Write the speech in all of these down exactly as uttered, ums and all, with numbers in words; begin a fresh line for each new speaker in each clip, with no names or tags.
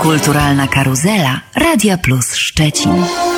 Kulturalna karuzela Radia Plus Szczecin.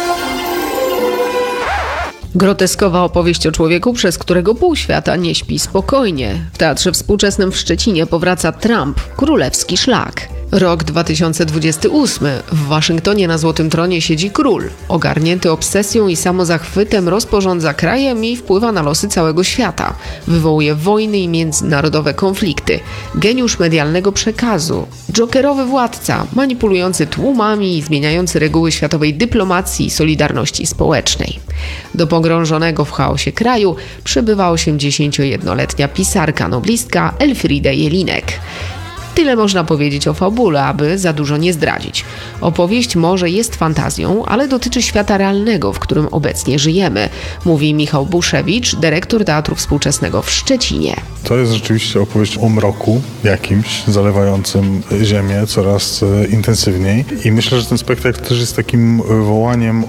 Groteskowa opowieść o człowieku, przez którego pół świata nie śpi spokojnie. W Teatrze Współczesnym w Szczecinie powraca Trump, królewski szlak. Rok dwa tysiące dwudziesty ósmy. W Waszyngtonie na Złotym Tronie siedzi król. Ogarnięty obsesją i samozachwytem rozporządza krajem i wpływa na losy całego świata. Wywołuje wojny i międzynarodowe konflikty. Geniusz medialnego przekazu. Jokerowy władca, manipulujący tłumami i zmieniający reguły światowej dyplomacji i solidarności społecznej. Do pogrążonego w chaosie kraju przybywa osiemdziesięciojednoletnia pisarka, noblistka Elfriede Jelinek. Tyle można powiedzieć o fabule, aby za dużo nie zdradzić. Opowieść może jest fantazją, ale dotyczy świata realnego, w którym obecnie żyjemy, mówi Michał Buszewicz, dyrektor Teatru Współczesnego w Szczecinie.
To jest rzeczywiście opowieść o mroku jakimś, zalewającym ziemię coraz intensywniej. I myślę, że ten spektakl też jest takim wołaniem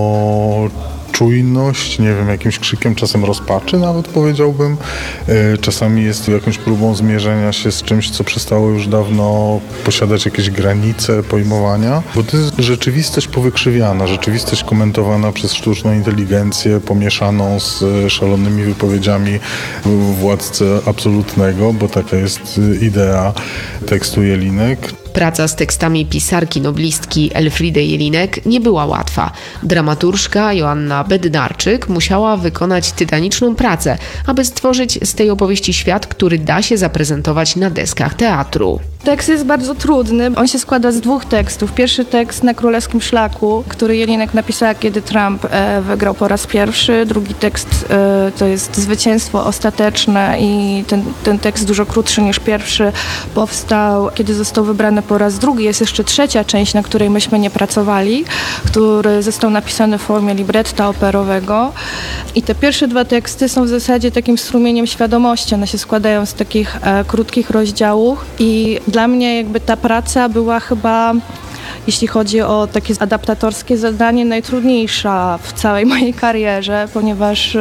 o czujność, nie wiem, jakimś krzykiem, czasem rozpaczy nawet powiedziałbym. Czasami jest jakąś próbą zmierzenia się z czymś, co przestało już dawno posiadać jakieś granice pojmowania, bo to jest rzeczywistość powykrzywiana, rzeczywistość komentowana przez sztuczną inteligencję, pomieszaną z szalonymi wypowiedziami władcy absolutnego, bo taka jest idea tekstu Jelinek.
Praca z tekstami pisarki noblistki Elfriede Jelinek nie była łatwa. Dramaturżka Joanna Bednarczyk musiała wykonać tytaniczną pracę, aby stworzyć z tej opowieści świat, który da się zaprezentować na deskach teatru.
Tekst jest bardzo trudny. On się składa z dwóch tekstów. Pierwszy tekst na Królewskim Szlaku, który Jelinek napisała, kiedy Trump e, wygrał po raz pierwszy. Drugi tekst e, to jest Zwycięstwo ostateczne i ten, ten tekst dużo krótszy niż pierwszy powstał, kiedy został wybrany po raz drugi. Jest jeszcze trzecia część, na której myśmy nie pracowali, który został napisany w formie libretta operowego. I te pierwsze dwa teksty są w zasadzie takim strumieniem świadomości. One się składają z takich e, krótkich rozdziałów i dla mnie jakby ta praca była chyba, jeśli chodzi o takie adaptatorskie zadanie, najtrudniejsza w całej mojej karierze, ponieważ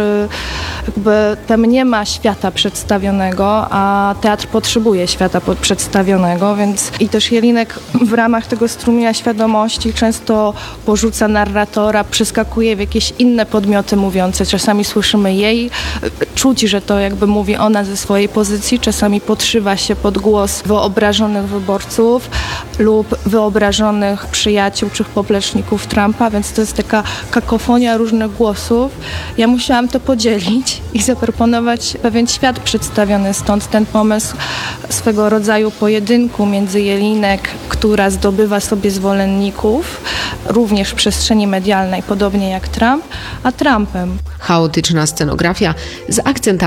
jakby tam nie ma świata przedstawionego, a teatr potrzebuje świata przedstawionego, więc i też Jelinek w ramach tego strumienia świadomości często porzuca narratora, przeskakuje w jakieś inne podmioty mówiące. Czasami słyszymy jej, czuć, że to jakby mówi ona ze swojej pozycji, czasami podszywa się pod głos wyobrażonych wyborców lub wyobrażonych przyjaciół czy popleczników Trumpa, więc to jest taka kakofonia różnych głosów. Ja musiałam to podzielić i zaproponować pewien świat przedstawiony, stąd ten pomysł swego rodzaju pojedynku między Jelinek, która zdobywa sobie zwolenników, również w przestrzeni medialnej, podobnie jak Trump, a Trumpem.
Chaotyczna scenografia z akcentami